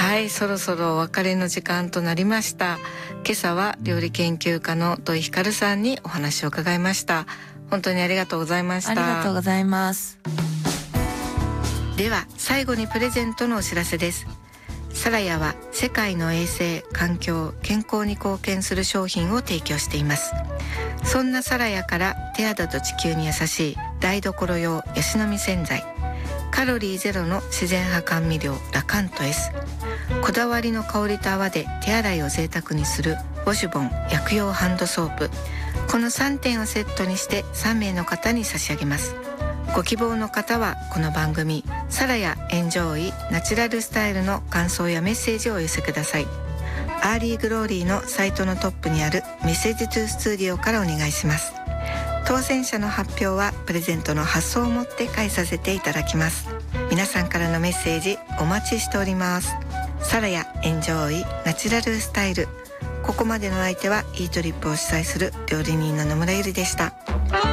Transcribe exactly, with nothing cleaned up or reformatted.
はい、そろそろお別れの時間となりました。今朝は料理研究家の土井ひかるさんにお話を伺いました。本当にありがとうございました。 ありがとうございます。 では最後にプレゼントのお知らせです。サラヤは世界の衛生、環境、健康に貢献する商品を提供しています。そんなサラヤから手肌と地球に優しい台所用ヤシの実洗剤、カロリーゼロの自然派甘味料ラカント S、 こだわりの香りと泡で手洗いを贅沢にするウォシュボン薬用ハンドソープ、このさんてんをセットにしてさんめいの方に差し上げます。ご希望の方はこの番組サラヤエンジョイナチュラルスタイルの感想やメッセージをお寄せください。アーリーグローリーのサイトのトップにあるメッセージトゥースタジオからお願いします。当選者の発表はプレゼントの発送をもって返させていただきます。皆さんからのメッセージお待ちしております。サラヤエンジョイナチュラルスタイル、ここまでの相手はイートリップを主催する料理人の野村ゆりでした。